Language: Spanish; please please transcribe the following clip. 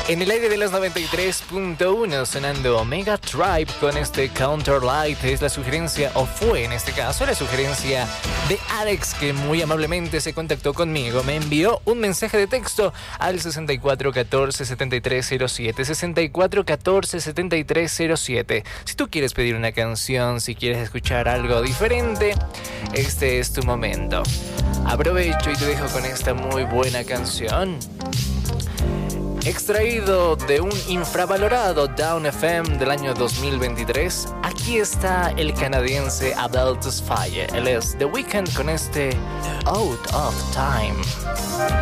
En el aire de los 93.1 sonando Omega Tribe con este Counter Light. Es la sugerencia, o fue en este caso la sugerencia de Alex, que muy amablemente se contactó conmigo. Me envió un mensaje de texto al 6414-7307 6414-7307. Si tú quieres pedir una canción, si quieres escuchar algo diferente, este es tu momento. Aprovecho y te dejo con esta muy buena canción, extraído de un infravalorado Down FM del año 2023. Aquí está el canadiense Abel Tesfaye. Él es The Weeknd con este Out of Time.